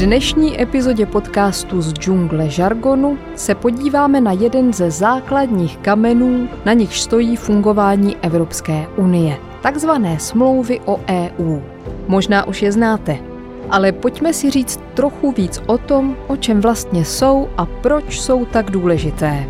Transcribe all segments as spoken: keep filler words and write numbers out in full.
dnešní epizodě podcastu z džungle žargonu se podíváme na jeden ze základních kamenů, na nichž stojí fungování Evropské unie, takzvané smlouvy o E U. Možná už je znáte, ale pojďme si říct trochu víc o tom, o čem vlastně jsou a proč jsou tak důležité.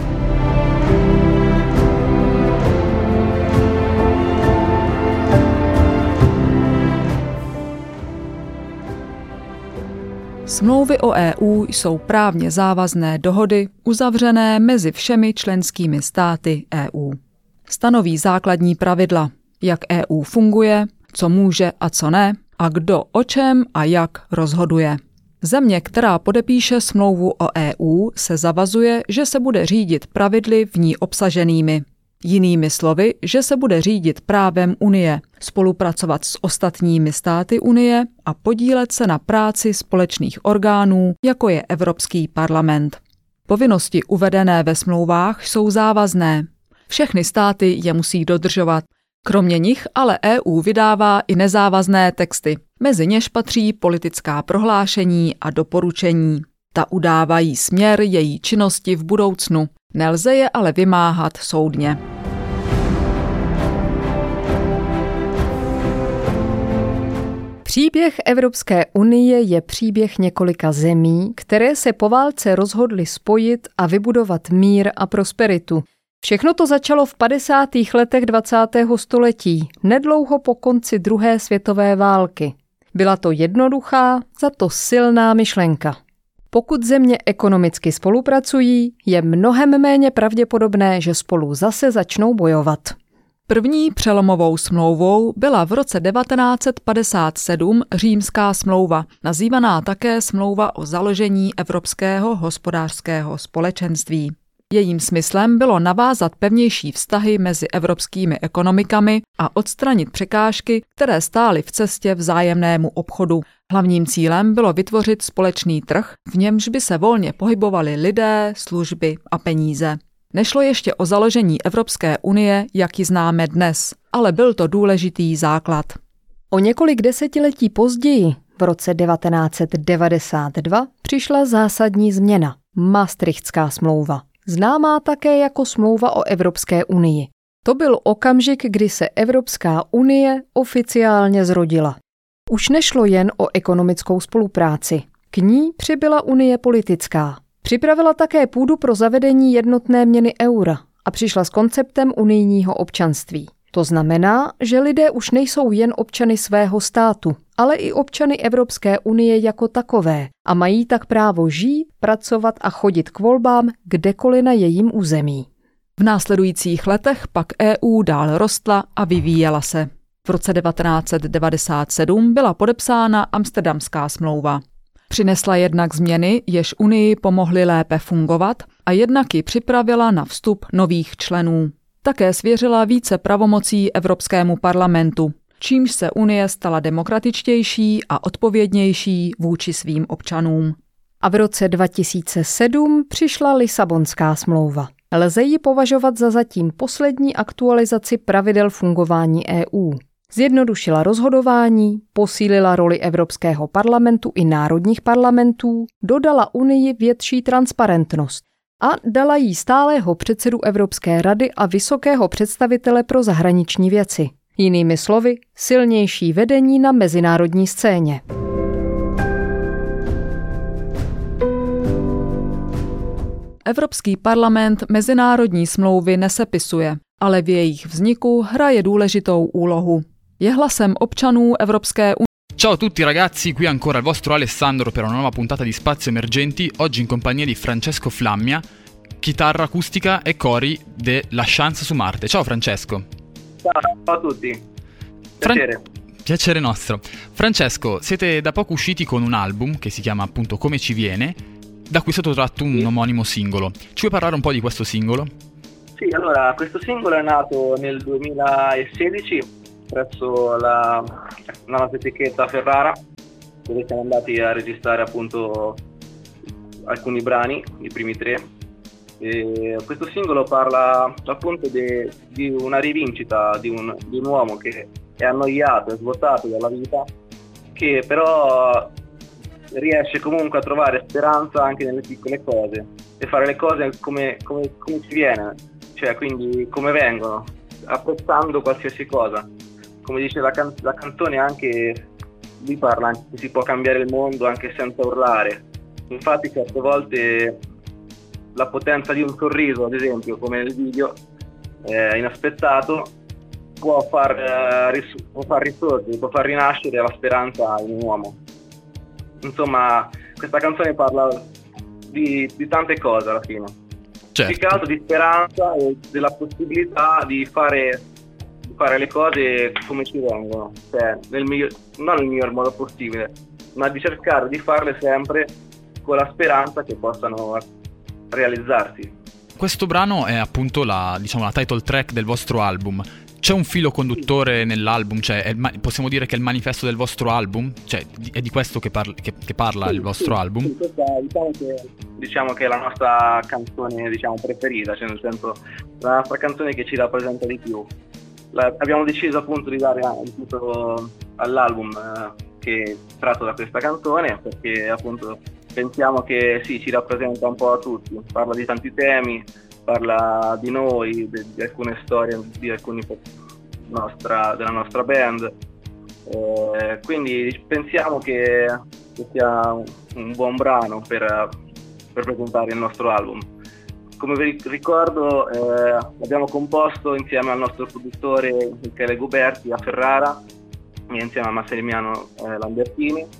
Smlouvy o E U jsou právně závazné dohody uzavřené mezi všemi členskými státy E U. Stanoví základní pravidla, jak E U funguje, co může a co ne, a kdo o čem a jak rozhoduje. Země, která podepíše smlouvu o E U, se zavazuje, že se bude řídit pravidly v ní obsaženými. Jinými slovy, že se bude řídit právem Unie, spolupracovat s ostatními státy Unie a podílet se na práci společných orgánů, jako je Evropský parlament. Povinnosti uvedené ve smlouvách jsou závazné. Všechny státy je musí dodržovat. Kromě nich ale E U vydává i nezávazné texty, mezi něž patří politická prohlášení a doporučení. Ta udávají směr její činnosti v budoucnu, nelze je ale vymáhat soudně. Příběh Evropské unie je příběh několika zemí, které se po válce rozhodly spojit a vybudovat mír a prosperitu. Všechno to začalo v padesátých letech dvacátého století, nedlouho po konci druhé světové války. Byla to jednoduchá, za to silná myšlenka. Pokud země ekonomicky spolupracují, je mnohem méně pravděpodobné, že spolu zase začnou bojovat. První přelomovou smlouvou byla v roce devatenáct set padesát sedm Římská smlouva, nazývaná také smlouva o založení Evropského hospodářského společenství. Jejím smyslem bylo navázat pevnější vztahy mezi evropskými ekonomikami a odstranit překážky, které stály v cestě vzájemnému obchodu. Hlavním cílem bylo vytvořit společný trh, v němž by se volně pohybovali lidé, služby a peníze. Nešlo ještě o založení Evropské unie, jak ji známe dnes, ale byl to důležitý základ. O několik desetiletí později, v roce devatenáct set devadesát dva, přišla zásadní změna – Maastrichtská smlouva, známá také jako smlouva o Evropské unii. To byl okamžik, kdy se Evropská unie oficiálně zrodila. Už nešlo jen o ekonomickou spolupráci. K ní přibyla unie politická. Připravila také půdu pro zavedení jednotné měny eura a přišla s konceptem unijního občanství. To znamená, že lidé už nejsou jen občany svého státu, ale i občany Evropské unie jako takové a mají tak právo žít, pracovat a chodit k volbám kdekoliv na jejím území. V následujících letech pak E U dál rostla a vyvíjela se. V roce devatenáct set devadesát sedm byla podepsána Amsterdamská smlouva. Přinesla jednak změny, jež Unii pomohly lépe fungovat, a jednak ji připravila na vstup nových členů. Také svěřila více pravomocí Evropskému parlamentu, čímž se Unie stala demokratičtější a odpovědnější vůči svým občanům. A v roce dva tisíce sedm přišla Lisabonská smlouva. Lze ji považovat za zatím poslední aktualizaci pravidel fungování E U. Zjednodušila rozhodování, posílila roli Evropského parlamentu i národních parlamentů, dodala Unii větší transparentnost a dala jí stálého předsedu Evropské rady a vysokého představitele pro zahraniční věci. Jinými slovy, silnější vedení na mezinárodní scéně. Evropský parlament mezinárodní smlouvy nesepisuje, ale v jejich vzniku hraje důležitou úlohu. Je hlasem občanů Evropské unie. Ciao a tutti ragazzi, qui ancora il vostro Alessandro per una nuova puntata di Spazio Emergenti, oggi in compagnia di Francesco Flammia, chitarra acustica e cori de La Chance su Marte. Ciao Francesco. Ciao a tutti. Piacere. Fran- piacere nostro. Francesco, siete da poco usciti con un album che si chiama appunto Come ci viene, da cui è stato tratto un sì. omonimo singolo. Ci vuoi parlare un po' di questo singolo? Sì, allora, questo singolo è nato nel duemilasedici presso la, la nostra etichetta Ferrara, dove siamo andati a registrare appunto alcuni brani, i primi tre. E questo singolo parla appunto de, di una rivincita di un, di un uomo che è annoiato, è svuotato dalla vita, che però riesce comunque a trovare speranza anche nelle piccole cose e fare le cose come, come, come ci viene, cioè quindi come vengono, apprezzando qualsiasi cosa. Come dice la, can- la canzone, anche lui parla anche che si può cambiare il mondo anche senza urlare. Infatti certe volte la potenza di un sorriso, ad esempio come nel video, eh, inaspettato, può far, eh, ris- può far risorgere, può far rinascere la speranza in un uomo. Insomma, questa canzone parla di, di tante cose alla fine. Certo. Più che altro di speranza e della possibilità di fare, di fare le cose come ci vengono, cioè nel miglior, non nel miglior modo possibile, ma di cercare di farle sempre con la speranza che possano realizzarsi. Questo brano è appunto la, diciamo, la title track del vostro album. C'è un filo conduttore nell'album? Cioè, è il, possiamo dire che è il manifesto del vostro album? Cioè, è di questo che, parla, che, che parla sì, il vostro sì, album? Sì, questa, diciamo, che, diciamo che è la nostra canzone, diciamo, preferita, cioè nel senso la nostra canzone che ci rappresenta di più. La, abbiamo deciso appunto di dare un titolo all'album eh, che è tratto da questa canzone, perché appunto pensiamo che sì, ci rappresenta un po' a tutti, parla di tanti temi, parla di noi, di, di alcune storie di alcuni nostra, della nostra band, eh, quindi pensiamo che, che sia un, un buon brano per, per presentare il nostro album. Come vi ricordo, eh, l'abbiamo composto insieme al nostro produttore Michele Guberti a Ferrara e insieme a Massimiliano eh, Lambertini,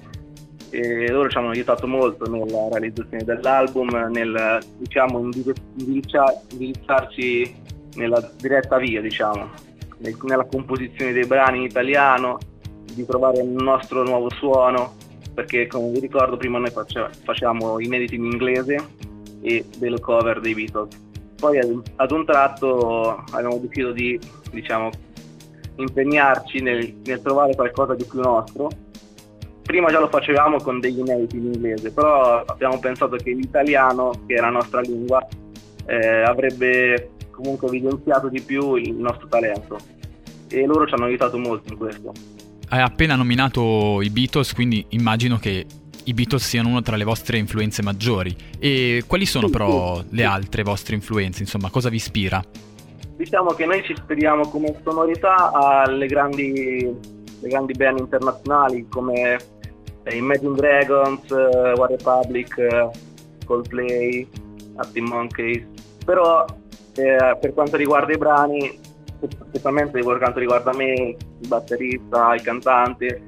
e loro ci hanno aiutato molto nella realizzazione dell'album, nel, diciamo, indirizza, indirizzarci nella diretta via, diciamo, nel, nella composizione dei brani in italiano, di trovare il nostro nuovo suono, perché come vi ricordo prima noi face, facciamo inediti in inglese e delle cover dei Beatles. Poi ad, ad un tratto abbiamo deciso di, diciamo, impegnarci nel, nel trovare qualcosa di più nostro. Prima già lo facevamo con degli inediti in inglese, però abbiamo pensato che l'italiano, che è la nostra lingua, eh, avrebbe comunque evidenziato di più il nostro talento, e loro ci hanno aiutato molto in questo. Hai appena nominato i Beatles, quindi immagino che i Beatles siano una tra le vostre influenze maggiori. E quali sono sì, però sì, le altre vostre influenze? Insomma, cosa vi ispira? Diciamo che noi ci ispiriamo come sonorità alle grandi, le grandi band internazionali come Imagine Dragons, uh, One Republic, uh, Coldplay, Arctic Monkeys. Però eh, per quanto riguarda i brani, specialmente per quanto riguarda me, il batterista, il cantante,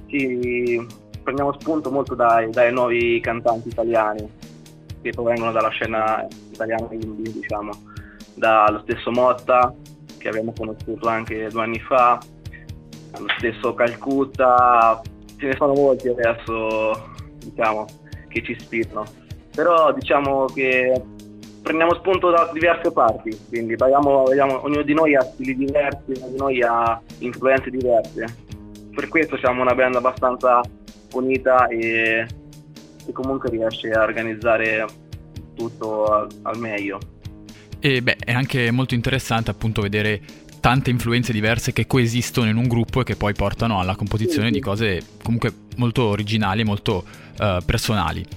ci prendiamo spunto molto dai, dai nuovi cantanti italiani che provengono dalla scena italiana indie, diciamo, dallo stesso Motta, che abbiamo conosciuto anche due anni fa, lo stesso Calcutta. Ce ne sono molti adesso, diciamo, che ci ispirano, però diciamo che prendiamo spunto da diverse parti, quindi vediamo, vediamo, ognuno di noi ha stili diversi, ognuno di noi ha influenze diverse, per questo siamo una band abbastanza unita e, e comunque riesce a organizzare tutto al, al meglio. E beh, è anche molto interessante appunto vedere tante influenze diverse che coesistono in un gruppo e che poi portano alla composizione sì, sì. di cose comunque molto originali e molto uh, personali.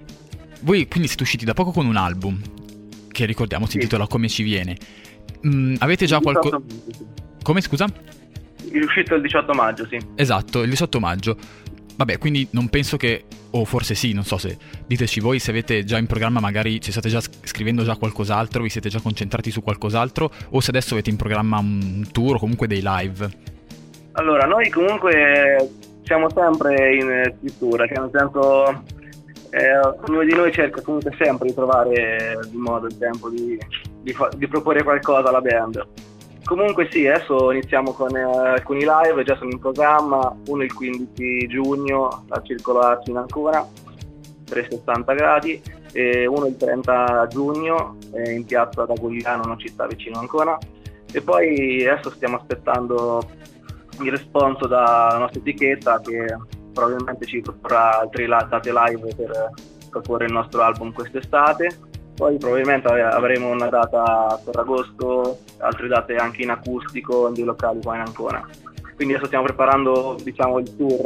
Voi quindi siete usciti da poco con un album che ricordiamo si sì. intitola Come ci viene. Mm, avete già qualcosa... Come scusa? È uscito il diciotto maggio, sì. Esatto, il diciotto maggio. Vabbè, quindi non penso che, o forse sì, non so, se diteci voi se avete già in programma, magari ci state già scrivendo già qualcos'altro, vi siete già concentrati su qualcos'altro, o se adesso avete in programma un tour o comunque dei live. Allora, noi comunque siamo sempre in scrittura, cioè nel senso eh, ognuno di noi cerca comunque sempre di trovare il modo, il tempo di, di, fa- di proporre qualcosa alla band. Comunque sì, adesso iniziamo con eh, alcuni live, già sono in programma, uno il quindici giugno al Circolo Arci in Ancona, trecentosessanta gradi, e uno il trenta giugno eh, in piazza d'Agugliano, una città vicino a Ancona, e poi adesso stiamo aspettando il responso dalla nostra etichetta che probabilmente ci proporrà altre la- date live per proporre il nostro album quest'estate. Poi probabilmente avremo una data per agosto, altre date anche in acustico in dei locali qua in Ancona. Quindi adesso stiamo preparando, diciamo, il tour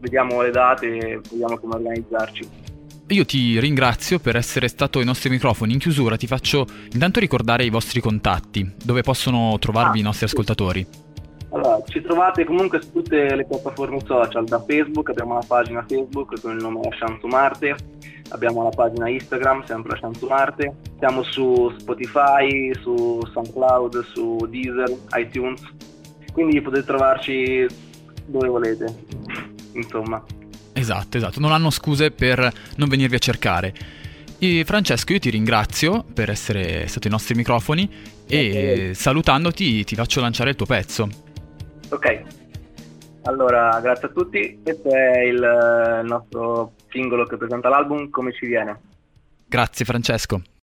vediamo le date e vediamo come organizzarci. Io ti ringrazio per essere stato ai nostri microfoni. In chiusura ti faccio intanto ricordare i vostri contatti, dove possono trovarvi ah, i nostri sì. ascoltatori. Allora, ci trovate comunque su tutte le piattaforme social, da Facebook, abbiamo una pagina Facebook con il nome Chant Marte, abbiamo la pagina Instagram, sempre Chant Marte, siamo su Spotify, su SoundCloud, su Deezer, iTunes, quindi potete trovarci dove volete, insomma. Esatto, esatto, non hanno scuse per non venirvi a cercare. E Francesco, io ti ringrazio per essere stato ai nostri microfoni e okay. salutandoti ti faccio lanciare il tuo pezzo. Ok, allora grazie a tutti, questo è il nostro singolo che presenta l'album Come ci viene. Grazie Francesco.